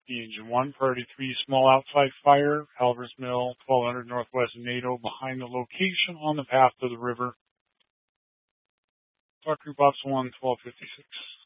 50, Engine 1, Priority 3, small outside fire, Alvarez Mill, 1200 northwest of NATO, behind the location on the path to the river. Talk Group Officer 1, 1256.